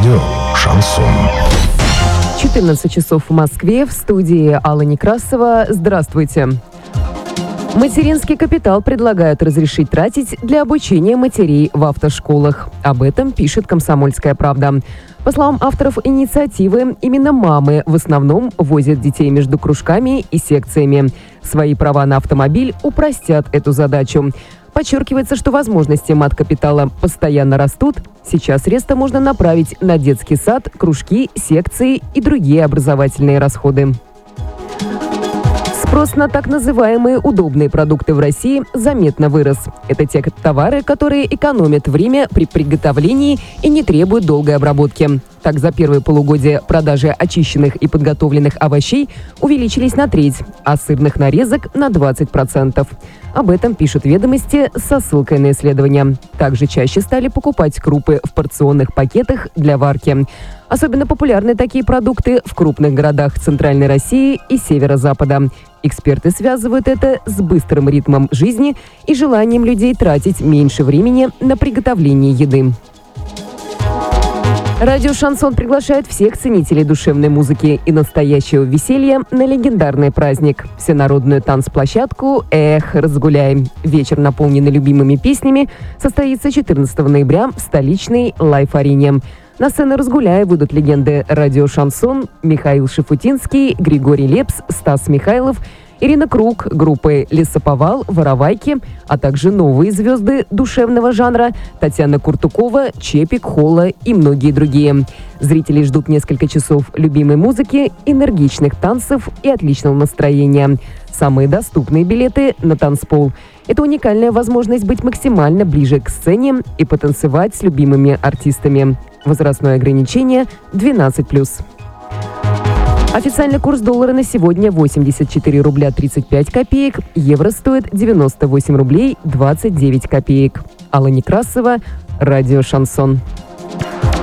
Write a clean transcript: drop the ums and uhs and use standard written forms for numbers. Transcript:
Радио «Шансон». 14 часов в Москве, в студии Алла Некрасова. Здравствуйте. Материнский капитал предлагают разрешить тратить для обучения матерей в автошколах. Об этом пишет «Комсомольская правда». По словам авторов инициативы, именно мамы в основном возят детей между кружками и секциями. Свои права на автомобиль упростят эту задачу. Подчеркивается, что возможности мат-капитала постоянно растут. Сейчас средства можно направить на детский сад, кружки, секции и другие образовательные расходы. Спрос на так называемые удобные продукты в России заметно вырос. Это те товары, которые экономят время при приготовлении и не требуют долгой обработки. Так, за первое полугодие продажи очищенных и подготовленных овощей увеличились на треть, а сырных нарезок на 20%. Об этом пишут «Ведомости» со ссылкой на исследования. Также чаще стали покупать крупы в порционных пакетах для варки. Особенно популярны такие продукты в крупных городах Центральной России и Северо-Запада. Эксперты связывают это с быстрым ритмом жизни и желанием людей тратить меньше времени на приготовление еды. Радио «Шансон» приглашает всех ценителей душевной музыки и настоящего веселья на легендарный праздник – всенародную танцплощадку «Эх, разгуляем». Вечер, наполненный любимыми песнями, состоится 14 ноября в столичной Лайф-арене. На сцену «Разгуляй» выйдут легенды радио «Шансон» Михаил Шафутинский, Григорий Лепс, Стас Михайлов, Ирина Круг, группы «Лесоповал», «Воровайки», а также новые звезды душевного жанра Татьяна Куртукова, Чепик, Холла и многие другие. Зрители ждут несколько часов любимой музыки, энергичных танцев и отличного настроения. Самые доступные билеты на танцпол. Это уникальная возможность быть максимально ближе к сцене и потанцевать с любимыми артистами. Возрастное ограничение 12+. Официальный курс доллара на сегодня 84 рубля 35 копеек, евро стоит 98 рублей 29 копеек. Алла Некрасова, радио «Шансон».